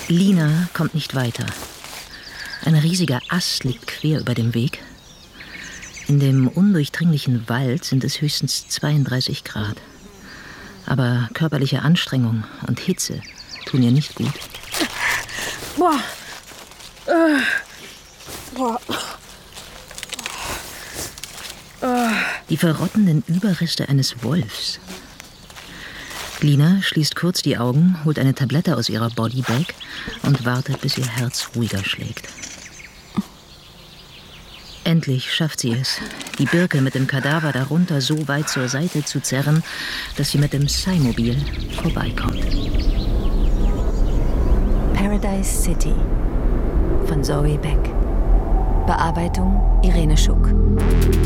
Lina kommt nicht weiter. Ein riesiger Ast liegt quer über dem Weg. In dem undurchdringlichen Wald sind es höchstens 32 Grad. Aber körperliche Anstrengung und Hitze tun ihr nicht gut. Boah. Boah. Die verrottenden Überreste eines Wolfs. Lina schließt kurz die Augen, holt eine Tablette aus ihrer Bodybag und wartet, bis ihr Herz ruhiger schlägt. Endlich schafft sie es, die Birke mit dem Kadaver darunter so weit zur Seite zu zerren, dass sie mit dem Sci-Mobil vorbeikommt. Paradise City von Zoe Beck. Bearbeitung Irene Schuck.